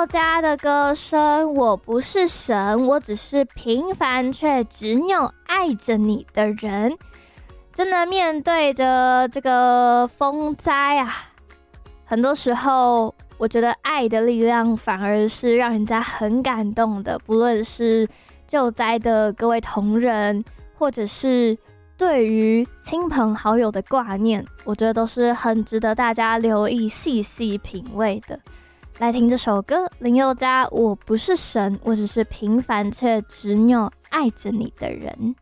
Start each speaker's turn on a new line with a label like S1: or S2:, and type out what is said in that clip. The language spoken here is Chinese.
S1: 宥嘉的歌声，我不是神，我只是平凡却执拗爱着你的人。真的面对着这个风灾啊，很多时候我觉得爱的力量反而是让人家很感动的，不论是救灾的各位同仁，或者是对于亲朋好友的挂念，我觉得都是很值得大家留意细细品味的。来听这首歌，林宥嘉，我不是神，我只是平凡却执拗爱着你的人。